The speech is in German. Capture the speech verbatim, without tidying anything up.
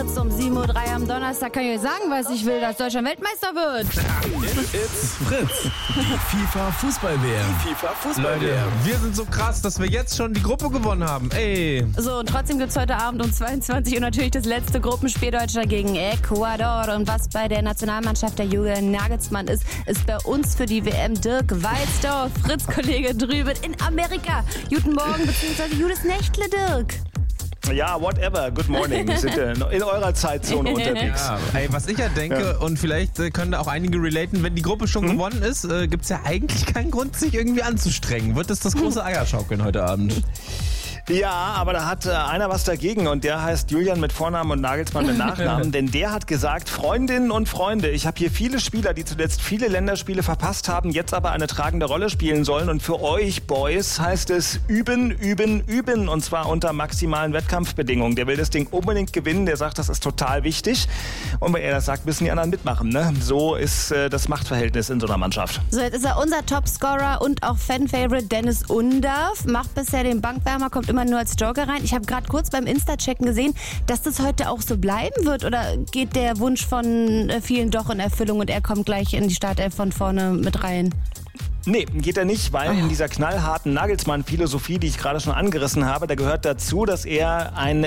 Jetzt um sieben Uhr drei am Donnerstag kann ich euch sagen, was ich will, dass Deutschland Weltmeister wird. It's Fritz. Die FIFA-Fußball-W M. Die FIFA-Fußball-W M. Leute, wir sind so krass, dass wir jetzt schon die Gruppe gewonnen haben. Ey. So, und trotzdem gibt's heute Abend um zweiundzwanzig Uhr natürlich das letzte Gruppenspiel Deutschland gegen Ecuador. Und was bei der Nationalmannschaft der Julian Nagelsmann ist, ist bei uns für die W M Dirk Walzdorf, Fritz-Kollege drüben in Amerika. Guten Morgen, beziehungsweise Judes Nächtle, Dirk. Ja, whatever. Good morning. Wir sind äh, in eurer Zeitzone unterwegs. Ja, ey, was ich ja denke, ja. Und vielleicht äh, können da auch einige relaten, wenn die Gruppe schon mhm. gewonnen ist, äh, gibt es ja eigentlich keinen Grund, sich irgendwie anzustrengen. Wird es das große Eierschaukeln heute Abend? Ja, aber da hat äh, einer was dagegen und der heißt Julian mit Vornamen und Nagelsmann mit Nachnamen, denn der hat gesagt, Freundinnen und Freunde, ich habe hier viele Spieler, die zuletzt viele Länderspiele verpasst haben, jetzt aber eine tragende Rolle spielen sollen und für euch Boys heißt es üben, üben, üben und zwar unter maximalen Wettkampfbedingungen. Der will das Ding unbedingt gewinnen, der sagt, das ist total wichtig und wenn er das sagt, müssen die anderen mitmachen. Ne? So ist äh, das Machtverhältnis in so einer Mannschaft. So, jetzt ist er unser Topscorer und auch Fan-Favorite Dennis Undav, macht bisher den Bankwärmer, kommt immer nur als Joker rein. Ich habe gerade kurz beim Insta-Checken gesehen, dass das heute auch so bleiben wird oder geht der Wunsch von vielen doch in Erfüllung und er kommt gleich in die Startelf von vorne mit rein? Nee, geht er nicht, weil in dieser knallharten Nagelsmann-Philosophie, die ich gerade schon angerissen habe, da gehört dazu, dass er ein